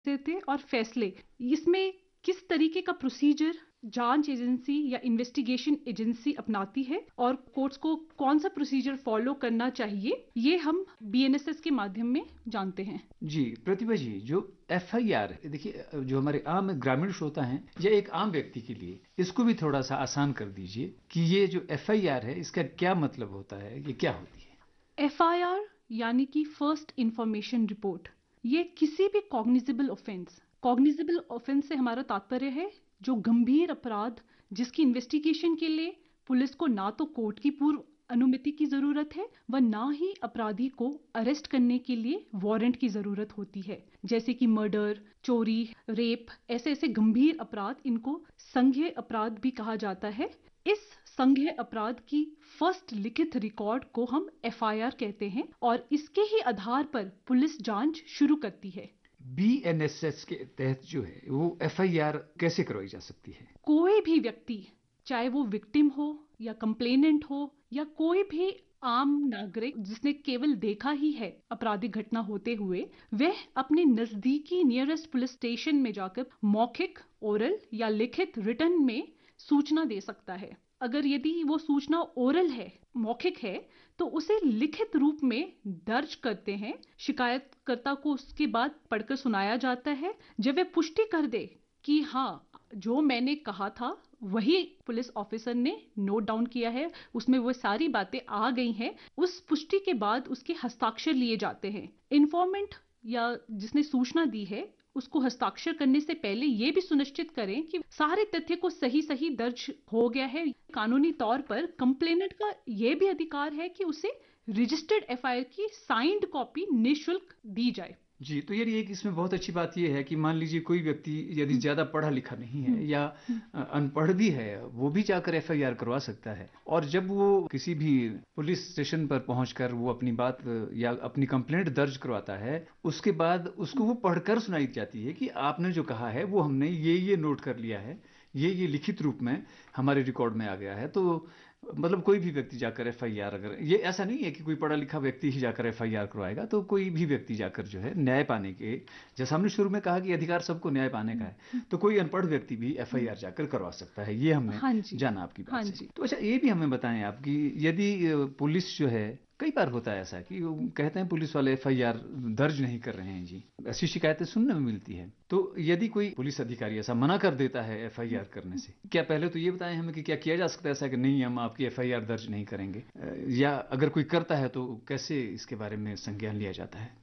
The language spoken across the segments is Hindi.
थे और फैसले, इसमें किस तरीके का प्रोसीजर जांच एजेंसी या इन्वेस्टिगेशन एजेंसी अपनाती है और कोर्ट्स को कौन सा प्रोसीजर फॉलो करना चाहिए, ये हम बीएनएसएस के माध्यम में जानते हैं। जी प्रतिभा जी, जो एफआईआर देखिए, जो हमारे आम ग्रामीण श्रोता हैं या एक आम व्यक्ति के लिए, इसको भी थोड़ा सा आसान कर दीजिए कि ये जो एफआईआर है इसका क्या मतलब होता है, ये क्या होती है? एफआईआर यानी कि फर्स्ट इंफॉर्मेशन रिपोर्ट, ये किसी भी कॉग्निजेबल ऑफेंस से हमारा तात्पर्य है जो गंभीर अपराध जिसकी इन्वेस्टिगेशन के लिए पुलिस को ना तो कोर्ट की पूर्व अनुमति की जरूरत है व ना ही अपराधी को अरेस्ट करने के लिए वारंट की जरूरत होती है, जैसे कि मर्डर, चोरी, रेप, ऐसे ऐसे गंभीर अपराध, इनको संज्ञेय अपराध भी कहा जाता है। इस संज्ञेय अपराध की फर्स्ट लिखित रिकॉर्ड को हम एफआईआर कहते हैं और इसके ही आधार पर पुलिस जांच शुरू करती है। बीएनएसएस के तहत जो है वो एफआईआर कैसे करवाई जा सकती है? कोई भी व्यक्ति, चाहे वो विक्टिम हो या कंप्लेनेंट हो या कोई भी आम नागरिक जिसने केवल देखा ही है आपराधिक घटना होते हुए, वह अपने नजदीकी नियरेस्ट पुलिस स्टेशन में जाकर मौखिक, ओरल या लिखित रिटर्न में सूचना दे सकता है। अगर यदि वो सूचना ओरल है, मौखिक है, तो उसे लिखित रूप में दर्ज करते हैं। शिकायतकर्ता को उसके बाद पढ़कर सुनाया जाता है। जब वह पुष्टि कर दे कि हाँ, जो मैंने कहा था वही पुलिस ऑफिसर ने नोट डाउन किया है, उसमें वो सारी बातें आ गई हैं, उस पुष्टि के बाद उसके हस्ताक्षर लिए जाते हैं। इन्फॉर्मेंट या जिसने सूचना दी है उसको हस्ताक्षर करने से पहले ये भी सुनिश्चित करें कि सारे तथ्य को सही सही दर्ज हो गया है। कानूनी तौर पर कंप्लेनेंट का ये भी अधिकार है कि उसे रजिस्टर्ड एफआईआर की साइंड कॉपी निःशुल्क दी जाए। जी, तो यार एक इसमें बहुत अच्छी बात ये है कि मान लीजिए कोई व्यक्ति यदि ज्यादा पढ़ा लिखा नहीं है या अनपढ़ भी है, वो भी जाकर एफआईआर करवा सकता है। और जब वो किसी भी पुलिस स्टेशन पर पहुंचकर वो अपनी बात या अपनी कंप्लेंट दर्ज करवाता है, उसके बाद उसको वो पढ़कर सुनाई जाती है कि आपने जो कहा है वो हमने ये नोट कर लिया है, ये लिखित रूप में हमारे रिकॉर्ड में आ गया है। तो मतलब कोई भी व्यक्ति जाकर एफआईआर, अगर ये ऐसा नहीं है कि कोई पढ़ा लिखा व्यक्ति ही जाकर एफआईआर करवाएगा, तो कोई भी व्यक्ति जाकर जो है न्याय पाने के, जैसा हमने शुरू में कहा कि अधिकार सबको न्याय पाने का है, तो कोई अनपढ़ व्यक्ति भी एफआईआर जाकर करवा सकता है। ये हमने हाँ जी, जाना आपकी हाँ बात से। जी। तो अच्छा, ये भी हमें बताएं आप कि यदि पुलिस जो है, कई बार होता है ऐसा कि वो कहते हैं पुलिस वाले एफआईआर दर्ज नहीं कर रहे हैं जी, ऐसी शिकायतें सुनने में मिलती है। तो यदि कोई पुलिस अधिकारी ऐसा मना कर देता है एफआईआर करने से, क्या पहले तो ये बताएं हमें कि क्या किया जा सकता है ऐसा कि नहीं, हम आपकी एफआईआर दर्ज नहीं करेंगे, या अगर कोई करता है तो कैसे इसके बारे में संज्ञान लिया जाता है?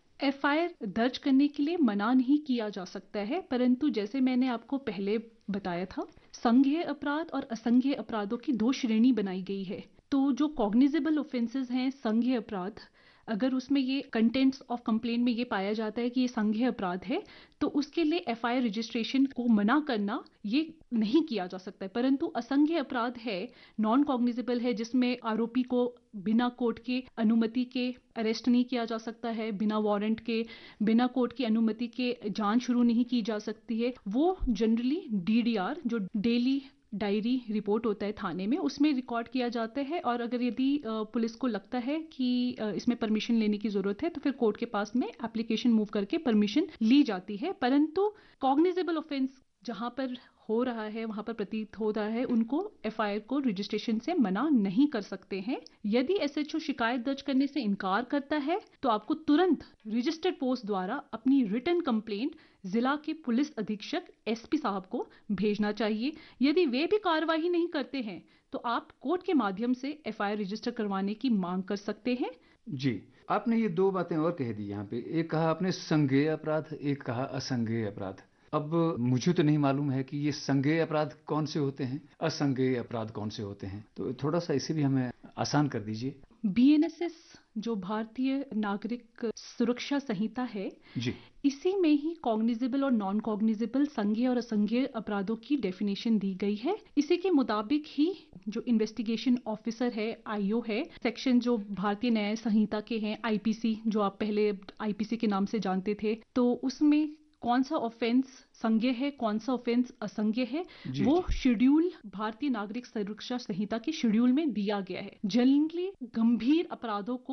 एफआईआर दर्ज करने के लिए मना नहीं किया जा सकता है, परंतु जैसे मैंने आपको पहले बताया था, संज्ञेय अपराध और असंज्ञेय अपराधों की दो श्रेणी बनाई गई है। तो जो कॉग्निजेबल ऑफेंसेस हैं संज्ञेय अपराध, अगर उसमें ये कंटेंट्स ऑफ कंप्लेंट में ये पाया जाता है कि ये संज्ञेय अपराध है, तो उसके लिए एफआईआर रजिस्ट्रेशन को मना करना ये नहीं किया जा सकता है। परंतु असंज्ञेय अपराध है, नॉन कॉग्निजेबल है, जिसमें आरोपी को बिना कोर्ट के अनुमति के अरेस्ट नहीं किया जा सकता है, बिना वारंट के, बिना कोर्ट की अनुमति के जांच शुरू नहीं की जा सकती है। वो जनरली डीडीआर, जो डेली डायरी रिपोर्ट होता है थाने में, उसमें रिकॉर्ड किया जाता है। और अगर यदि पुलिस को लगता है कि इसमें परमिशन लेने की जरूरत है, तो फिर कोर्ट के पास में एप्लीकेशन मूव करके परमिशन ली जाती है। परंतु कॉग्निजेबल ऑफेंस जहां पर हो रहा है, वहां पर प्रतीत हो रहा है, उनको एफआईआर को रजिस्ट्रेशन से मना नहीं कर सकते हैं। यदि एसएचओ शिकायत दर्ज करने से इनकार करता है, तो आपको तुरंत रजिस्टर्ड पोस्ट द्वारा अपनी रिटन कंप्लेंट जिला के पुलिस अधीक्षक एसपी साहब को भेजना चाहिए। यदि वे भी कार्रवाई नहीं करते हैं, तो आप कोर्ट के माध्यम से एफआईआर रजिस्टर करवाने की मांग कर सकते हैं। जी, आपने ये दो बातें और कह दी यहाँ पे, एक कहा आपने संज्ञेय अपराध, एक कहा असंज्ञेय अपराध। अब मुझे तो नहीं मालूम है कि ये संज्ञेय अपराध कौन से होते हैं, असंज्ञेय अपराध कौन से होते हैं, तो थोड़ा सा इसे भी हमें आसान कर दीजिए। बीएनएसएस जो भारतीय नागरिक सुरक्षा संहिता है, जी, इसी में ही कॉग्निजेबल और नॉन कॉग्निजेबल संज्ञेय और असंज्ञेय अपराधों की डेफिनेशन दी गई है। इसी के मुताबिक ही जो इन्वेस्टिगेशन ऑफिसर है, आईओ है, सेक्शन जो भारतीय न्याय संहिता के हैं, आईपीसी, जो आप पहले आईपीसी के नाम से जानते थे, तो उसमें कौन सा ऑफेंस संज्ञेय है, कौन सा ऑफेंस असंज्ञेय है, जी, वो जी। शेड्यूल भारतीय नागरिक सुरक्षा संहिता के शेड्यूल में दिया गया है। जनरली गंभीर अपराधों को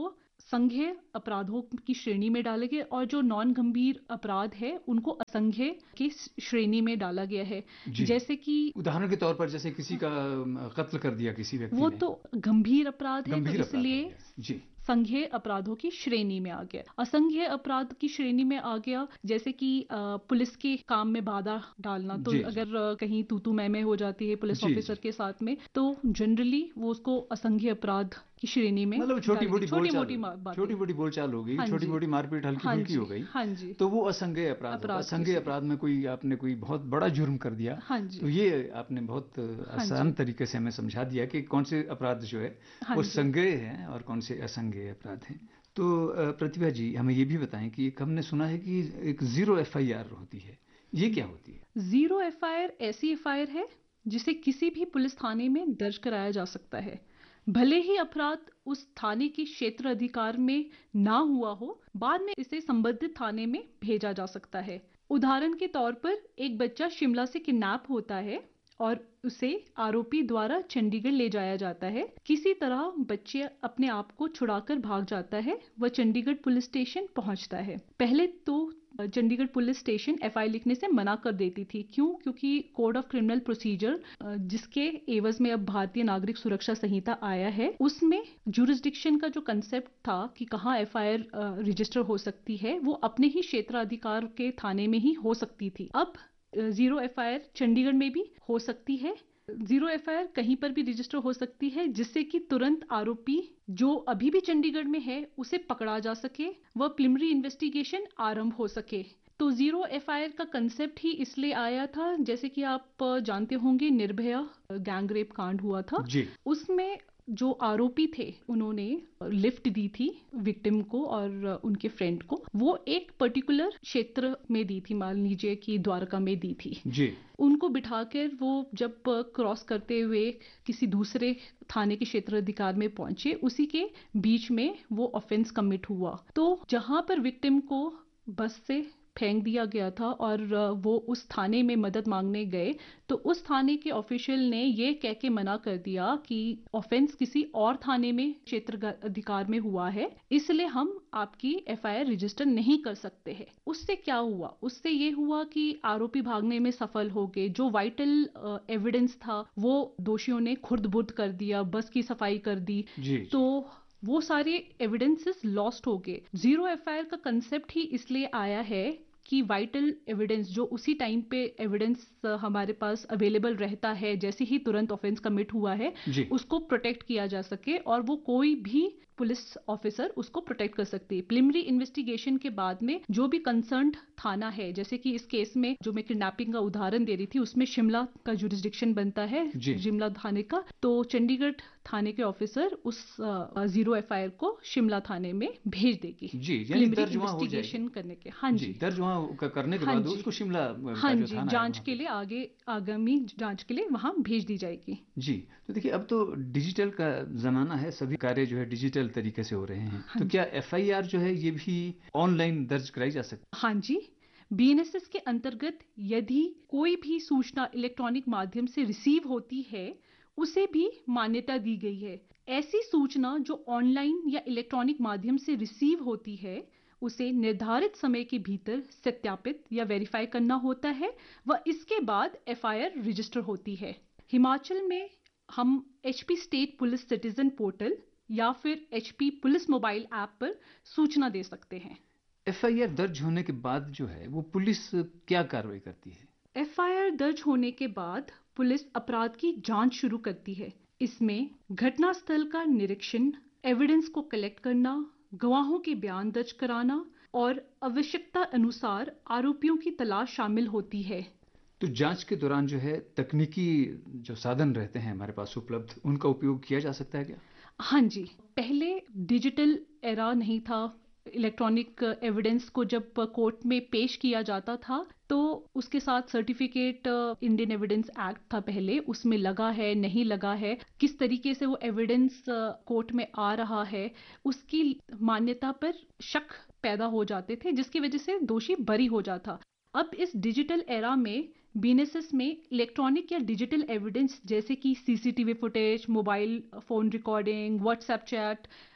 संज्ञेय अपराधों की श्रेणी में डाले गए और जो नॉन गंभीर अपराध है उनको असंज्ञेय की श्रेणी में डाला गया है। जी। जैसे कि उदाहरण के तौर पर जैसे किसी का कत्ल कर दिया किसी व्यक्ति वो ने, तो गंभीर अपराध है, तो गंभीर अपराध हो इसलिए गया। जी संज्ञेय अपराधों की श्रेणी में आ गया। असंज्ञेय अपराध की श्रेणी में आ गया जैसे कि पुलिस के काम में बाधा डालना। तो जी अगर कहीं तू मैं हो जाती है पुलिस जी ऑफिसर जी। के साथ में, तो जनरली वो उसको असंज्ञेय अपराध की श्रेणी में मतलब छोटी डालेंगे। मोटी छोटी बोलचाल, मोटी बातें। छोटी मोटी बोलचाल हो गई, हाँ छोटी जी, मोटी मारपीट हल्की हाँ फुल्की जी, हो गई, हाँ जी, तो वो असंज्ञेय अपराध होगा। अपराध की संज्ञेय श्रेणी। अपराध में कोई आपने कोई बहुत बड़ा जुर्म कर दिया, हाँ जी, तो ये आपने बहुत हाँ आसान जी, तरीके से हमें समझा दिया कि कौन से अपराध जो है हाँ वो जी। संज्ञेय हैं और कौन से असंज्ञेय अपराध हैं। तो प्रतिभा जी हमें ये भी बताएं कि एक हमने सुना है कि एक जीरो एफआईआर होती है, ये क्या होती है? जीरो एफआईआर ऐसी एफआईआर है जिसे किसी भी पुलिस थाने में दर्ज कराया जा सकता है, भले ही अपराध उस थाने के क्षेत्र अधिकार में ना हुआ हो, बाद में इसे संबंधित थाने में भेजा जा सकता है। उदाहरण के तौर पर एक बच्चा शिमला से किडनैप होता है और उसे आरोपी द्वारा चंडीगढ़ ले जाया जाता है। किसी तरह बच्चे अपने आप को छुड़ाकर भाग जाता है। वह चंडीगढ़ पुलिस स्टेशन पहुंचता है। पहले तो चंडीगढ़ पुलिस स्टेशन एफआईआर लिखने से मना कर देती थी। क्यों? क्योंकि कोड ऑफ क्रिमिनल प्रोसीजर जिसके एवज में अब भारतीय नागरिक सुरक्षा संहिता आया है, उसमें जुरिस्डिक्शन का जो कंसेप्ट था कि कहाँ एफआईआर रजिस्टर हो सकती है, वो अपने ही क्षेत्राधिकार के थाने में ही हो सकती थी। अब जीरो एफआईआर चंडीगढ़ में भी हो सकती है। जीरो एफआईआर कहीं पर भी रजिस्टर हो सकती है, जिससे कि तुरंत आरोपी जो अभी भी चंडीगढ़ में है उसे पकड़ा जा सके, वह प्रिलिमिनरी इन्वेस्टिगेशन आरंभ हो सके। तो जीरो एफआईआर का कंसेप्ट ही इसलिए आया था, जैसे कि आप जानते होंगे निर्भया गैंगरेप कांड हुआ था, जी उसमें जो आरोपी थे उन्होंने लिफ्ट दी थी विक्टिम को और उनके फ्रेंड को। वो एक पर्टिकुलर क्षेत्र में दी थी, मान लीजिए कि द्वारका में दी थी। जी उनको बिठाकर वो जब क्रॉस करते हुए किसी दूसरे थाने के क्षेत्र अधिकार में पहुंचे, उसी के बीच में वो ऑफेंस कमिट हुआ। तो जहां पर विक्टिम को बस से फेंक दिया गया था और वो उस थाने में मदद मांगने गए, तो उस थाने के ऑफिशियल ने ये कह के मना कर दिया कि ऑफेंस किसी और थाने में क्षेत्र अधिकार में हुआ है, इसलिए हम आपकी एफआईआर रजिस्टर नहीं कर सकते हैं। उससे क्या हुआ? उससे ये हुआ कि आरोपी भागने में सफल हो गए। जो वाइटल एविडेंस था वो दोषियों ने खुर्द-बुर्द कर दिया, बस की सफाई कर दी। जी तो वो सारे एविडेंसेस लॉस्ट हो गए। जीरो एफआईआर का कंसेप्ट ही इसलिए आया है कि वाइटल एविडेंस जो उसी टाइम पे एविडेंस हमारे पास अवेलेबल रहता है, जैसे ही तुरंत ऑफेंस कमिट हुआ है, जी उसको प्रोटेक्ट किया जा सके और वो कोई भी पुलिस ऑफिसर उसको प्रोटेक्ट कर सकती है। प्रिलिमिनरी इन्वेस्टिगेशन के बाद में जो भी कंसर्न्ड थाना है, जैसे कि इस केस में जो मैं किडनैपिंग का उदाहरण दे रही थी, उसमें शिमला का जुरिस्डिक्शन बनता है, जी शिमला थाने का, तो चंडीगढ़ थाने के ऑफिसर उस जीरो एफआईआर को शिमला थाने में भेज देगी जी, यानी प्रिलिमिनरी दर्ज वहाँ हो जाएगी। इन्वेस्टिगेशन करने के। हाँ जी जी, दर्ज वहाँ करने के हाँ बाद जी, उसको शिमला हाँ का जो जी, थाना है जांच वहाँ के पे। लिए आगे आगामी जांच के लिए वहां भेज दी जाएगी। जी तो देखिए अब तो डिजिटल का जमाना है, सभी कार्य जो है डिजिटल तरीके से हो रहे हैं, हाँ तो जी, क्या एफआईआर जो है ये भी ऑनलाइन दर्ज कराई जा सकती हाँ जी। बीएनएसएस के अंतर्गत यदि कोई भी सूचना इलेक्ट्रॉनिक माध्यम से रिसीव होती है, उसे भी मान्यता दी गई है। ऐसी सूचना जो ऑनलाइन या इलेक्ट्रॉनिक माध्यम से रिसीव होती है, उसे निर्धारित समय के भीतर सत्यापित या वेरीफाई करना होता है व इसके बाद एफआईआर रजिस्टर होती है। हिमाचल में हम HP state police citizen portal या फिर एचपी पुलिस मोबाइल ऐप पर सूचना दे सकते हैं। है? एफआईआर दर्ज होने के बाद जो है वो पुलिस क्या कार्रवाई करती है? एफआईआर दर्ज होने के बाद पुलिस अपराध की जांच शुरू करती है। इसमें घटनास्थल का निरीक्षण, एविडेंस को कलेक्ट करना, गवाहों के बयान दर्ज कराना और आवश्यकता अनुसार आरोपियों की तलाश शामिल होती है। तो जांच के दौरान जो है तकनीकी जो साधन रहते हैं हमारे पास उपलब्ध, उनका उपयोग किया जा सकता है क्या? हाँ जी, पहले डिजिटल एरा नहीं था। इलेक्ट्रॉनिक एविडेंस को जब कोर्ट में पेश किया जाता था, तो उसके साथ सर्टिफिकेट इंडियन एविडेंस एक्ट था पहले, उसमें लगा है नहीं लगा है, किस तरीके से वो एविडेंस कोर्ट में आ रहा है, उसकी मान्यता पर शक पैदा हो जाते थे, जिसकी वजह से दोषी बरी हो जाता। अब इस डिजिटल एरा में बीएनएसएस में इलेक्ट्रॉनिक या डिजिटल एविडेंस जैसे कि CCTV footage, mobile phone recording, WhatsApp chat,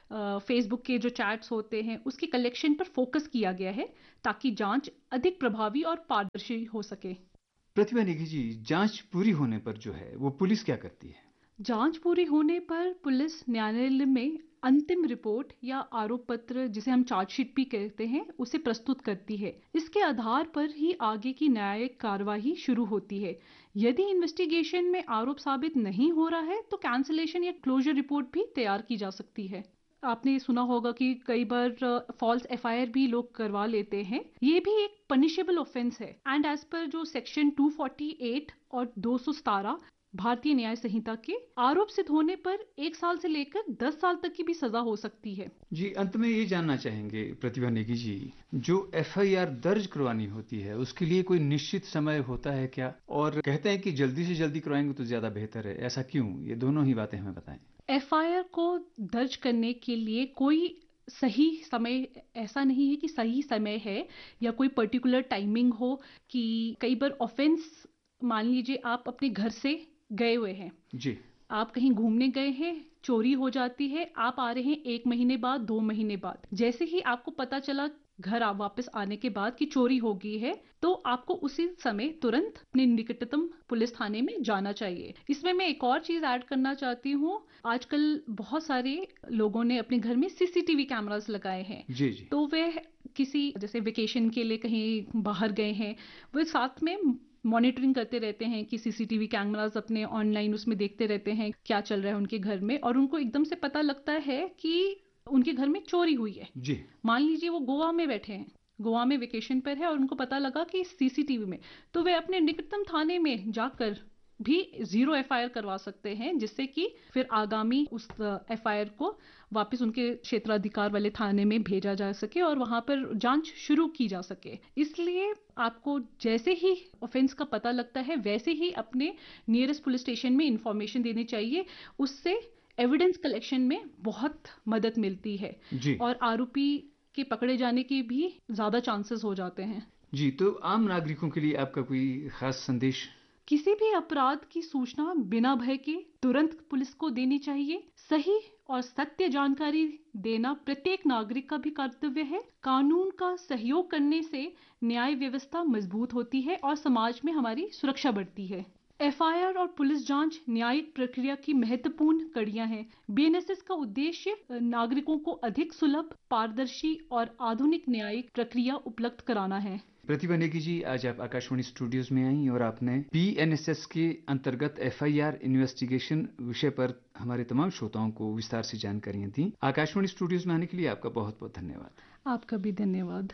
Facebook के जो चैट्स होते हैं उसके कलेक्शन पर फोकस किया गया है ताकि जांच अधिक प्रभावी और पारदर्शी हो सके। प्रतिभा नेगी जी, जांच पूरी होने पर जो है वो पुलिस क्या करती है? जांच पूरी होने पर पुलिस न्यायालय में अंतिम रिपोर्ट या आरोप पत्र, जिसे हम चार्जशीट भी कहते हैं, उसे प्रस्तुत करती है। इसके आधार पर ही आगे की न्यायिक कार्यवाही शुरू होती है। यदि इन्वेस्टिगेशन में आरोप साबित नहीं हो रहा है तो कैंसलेशन या क्लोजर रिपोर्ट भी तैयार की जा सकती है। आपने सुना होगा कि कई बार फॉल्स एफआईआर भी लोग करवा लेते हैं। ये भी एक पनिशेबल ऑफेंस है एंड एज पर जो सेक्शन 248 और 217 भारतीय न्याय संहिता के, आरोप सिद्ध होने पर 1 साल से लेकर 10 साल तक की भी सजा हो सकती है। जी, अंत में ये जानना चाहेंगे प्रतिभा नेगी जी, जो एफआईआर दर्ज करवानी होती है उसके लिए कोई निश्चित समय होता है क्या? और कहते हैं कि जल्दी से जल्दी करवाएंगे तो ज्यादा बेहतर है, ऐसा क्यों? ये दोनों ही बातें हमें बताएं। एफआईआर को दर्ज करने के लिए कोई सही समय ऐसा नहीं है कि सही समय है या कोई पर्टिकुलर टाइमिंग हो। कि कई बार ऑफेंस, मान लीजिए आप अपने घर से गए हुए हैं, जी, आप कहीं घूमने गए हैं, चोरी हो जाती है, आप आ रहे हैं 1 महीने बाद, 2 महीने बाद, जैसे ही आपको पता चला घर वापस आने के बाद कि चोरी हो गई है, तो आपको उसी समय तुरंत अपने निकटतम पुलिस थाने में जाना चाहिए। इसमें मैं एक और चीज ऐड करना चाहती हूँ। आजकल बहुत सारे लोगों ने अपने घर में सीसीटीवी कैमरास लगाए हैं। जी, जी, तो वे किसी जैसे वेकेशन के लिए कहीं बाहर गए हैं, वो साथ में मॉनिटरिंग करते रहते हैं कि सीसीटीवी कैमरास अपने ऑनलाइन उसमें देखते रहते हैं क्या चल रहा है उनके घर में, और उनको एकदम से पता लगता है कि उनके घर में चोरी हुई है। जी, मान लीजिए वो गोवा में बैठे हैं, गोवा में वेकेशन पर है और उनको पता लगा कि सीसीटीवी में, तो वे अपने निकटतम थाने में जाकर भी 0 एफआईआर करवा सकते हैं, जिससे कि फिर आगामी उस एफआईआर को वापस उनके क्षेत्राधिकार वाले थाने में भेजा जा सके और वहां पर जांच शुरू की जा सके। इसलिए आपको जैसे ही ऑफेंस का पता लगता है वैसे ही अपने नियरेस्ट पुलिस स्टेशन में इंफॉर्मेशन देनी चाहिए। उससे एविडेंस कलेक्शन में बहुत मदद मिलती है जी, और आरोपी के पकड़े जाने के भी ज्यादा चांसेस हो जाते हैं। जी। तो आम नागरिकों के लिए आपका कोई खास संदेश? किसी भी अपराध की सूचना बिना भय के तुरंत पुलिस को देनी चाहिए। सही और सत्य जानकारी देना प्रत्येक नागरिक का भी कर्तव्य है। कानून का सहयोग करने से न्याय व्यवस्था मजबूत होती है और समाज में हमारी सुरक्षा बढ़ती है। एफआईआर और पुलिस जांच न्यायिक प्रक्रिया की महत्वपूर्ण कड़ियां हैं। बीएनएसएस का उद्देश्य नागरिकों को अधिक सुलभ, पारदर्शी और आधुनिक न्यायिक प्रक्रिया उपलब्ध कराना है। प्रतिभा नेगी जी, आज आप आकाशवाणी स्टूडियोज में आई और आपने बीएनएसएस के अंतर्गत एफआईआर इन्वेस्टिगेशन विषय पर हमारे तमाम श्रोताओं को विस्तार से जानकारियां दी। आकाशवाणी स्टूडियोज में आने के लिए आपका बहुत बहुत धन्यवाद। आपका भी धन्यवाद।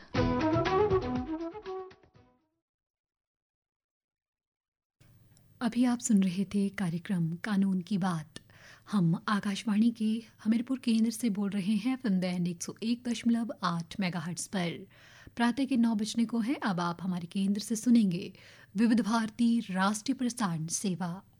अभी आप सुन रहे थे कार्यक्रम कानून की बात। हम आकाशवाणी के हमीरपुर केंद्र से बोल रहे हैं एफएम बैंड 101.8 मेगाहर्ट्ज पर। प्रातः के 9 बजने को है। अब आप हमारे केंद्र से सुनेंगे विविध भारती राष्ट्रीय प्रसारण सेवा।